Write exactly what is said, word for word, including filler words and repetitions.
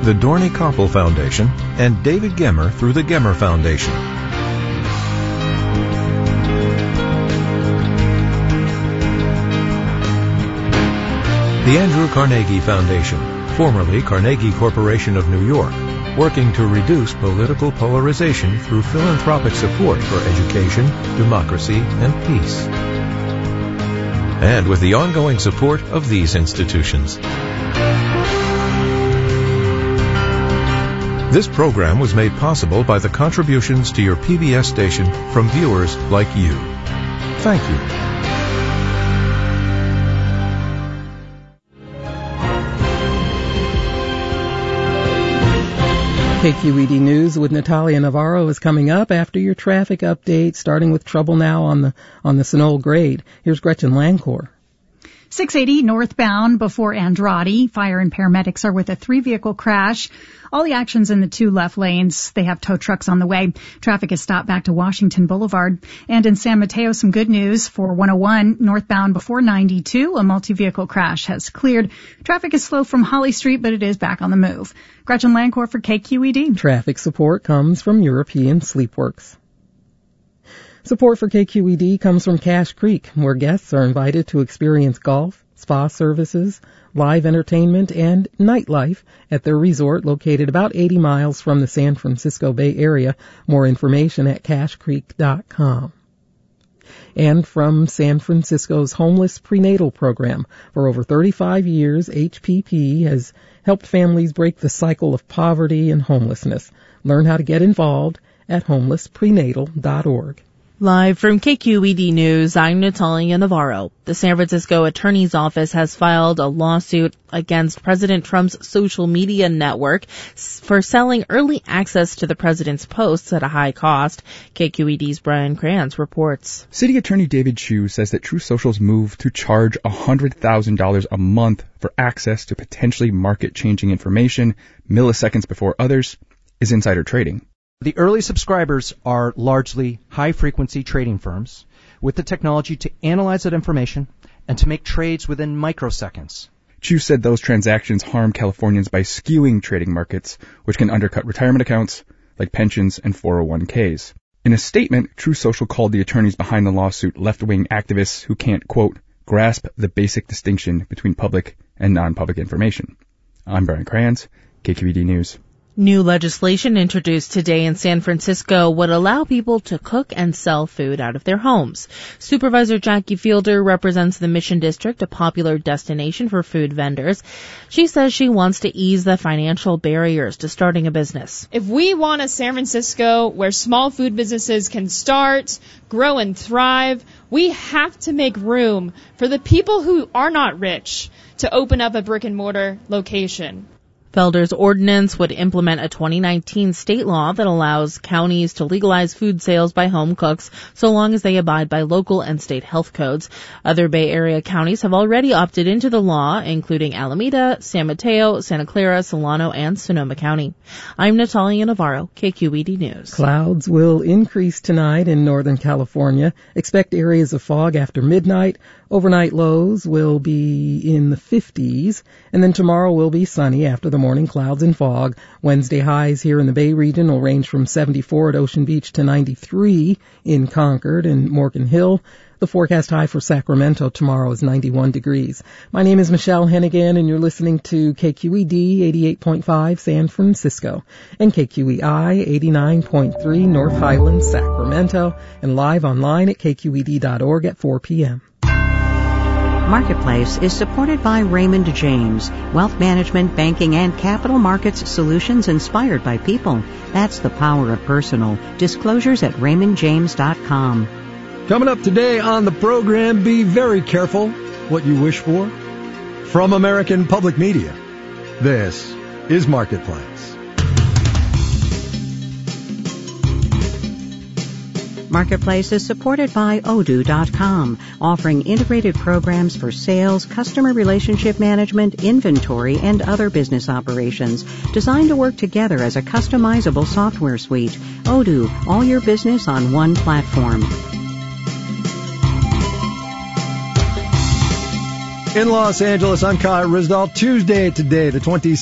the Dorney Koppel Foundation, and David Gemmer through the Gemmer Foundation. The Andrew Carnegie Foundation, formerly Carnegie Corporation of New York, working to reduce political polarization through philanthropic support for education, democracy, and peace. And with the ongoing support of these institutions. This program was made possible by the contributions to your P B S station from viewers like you. Thank you. K Q E D News with Natalia Navarro is coming up after your traffic update, starting with trouble now on the on the Sunol grade. Here's Gretchen Lancor. six eighty northbound before Andrade. Fire and paramedics are with a three-vehicle crash. All the action's in the two left lanes. They have tow trucks on the way. Traffic is stopped back to Washington Boulevard. And in San Mateo, some good news for one oh one northbound before ninety-two. A multi-vehicle crash has cleared. Traffic is slow from Holly Street, but it is back on the move. Gretchen Lancor for K Q E D. Traffic support comes from European Sleepworks. Support for K Q E D comes from Cache Creek, where guests are invited to experience golf, spa services, live entertainment, and nightlife at their resort located about eighty miles from the San Francisco Bay Area. More information at cache creek dot com. And from San Francisco's Homeless Prenatal Program. For over thirty-five years, H P P has helped families break the cycle of poverty and homelessness. Learn how to get involved at homeless prenatal dot org. Live from K Q E D News, I'm Natalia Navarro. The San Francisco Attorney's Office has filed a lawsuit against President Trump's social media network for selling early access to the president's posts at a high cost. K Q E D's Brian Kranz reports. City Attorney David Chu says that True Social's move to charge one hundred thousand dollars a month for access to potentially market-changing information milliseconds before others is insider trading. The early subscribers are largely high-frequency trading firms with the technology to analyze that information and to make trades within microseconds. Chu said those transactions harm Californians by skewing trading markets, which can undercut retirement accounts like pensions and four oh one k's. In a statement, True Social called the attorneys behind the lawsuit left-wing activists who can't, quote, grasp the basic distinction between public and non-public information. I'm Brian Kranz, K Q E D News. New legislation introduced today in San Francisco would allow people to cook and sell food out of their homes. Supervisor Jackie Fielder represents the Mission District, a popular destination for food vendors. She says she wants to ease the financial barriers to starting a business. If we want a San Francisco where small food businesses can start, grow, and thrive, we have to make room for the people who are not rich to open up a brick-and-mortar location. Felder's ordinance would implement a twenty nineteen state law that allows counties to legalize food sales by home cooks so long as they abide by local and state health codes. Other Bay Area counties have already opted into the law, including Alameda, San Mateo, Santa Clara, Solano, and Sonoma County. I'm Natalia Navarro, K Q E D News. Clouds will increase tonight in Northern California. Expect areas of fog after midnight. Overnight lows will be in the fifties, and then tomorrow will be sunny after the morning clouds and fog. Wednesday highs here in the Bay region will range from seventy-four at Ocean Beach to ninety-three in Concord and Morgan Hill. The forecast high for Sacramento tomorrow is ninety-one degrees. My name is Michelle Hennigan, and you're listening to K Q E D eighty-eight point five San Francisco and K Q E I eighty-nine point three North Highlands, Sacramento, and live online at K Q E D dot org at four p.m. Marketplace is supported by Raymond James, wealth management, banking, and capital markets solutions inspired by people. That's the power of personal. Disclosures at raymond james dot com. Coming up today on the program, be very careful what you wish for. From American Public Media, this is Marketplace. Marketplace is supported by odoo dot com, offering integrated programs for sales, customer relationship management, inventory, and other business operations, designed to work together as a customizable software suite. Odoo, all your business on one platform. In Los Angeles, I'm Kai Rizdal. Tuesday today, the twenty-sixth.